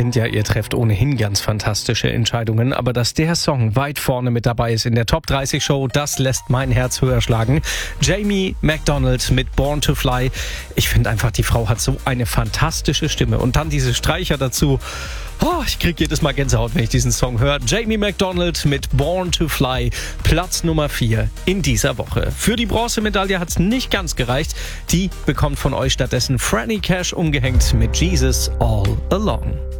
finde ja, ihr trefft ohnehin ganz fantastische Entscheidungen, aber dass der Song weit vorne mit dabei ist in der Top 30 Show, das lässt mein Herz höher schlagen. Jamie McDonald mit Born to Fly. Ich finde einfach, die Frau hat so eine fantastische Stimme. Und dann diese Streicher dazu. Oh, ich kriege jedes Mal Gänsehaut, wenn ich diesen Song höre. Jamie McDonald mit Born to Fly, Platz Nummer 4 in dieser Woche. Für die Bronzemedaille hat es nicht ganz gereicht. Die bekommt von euch stattdessen Franny Cash umgehängt mit Jesus All Along.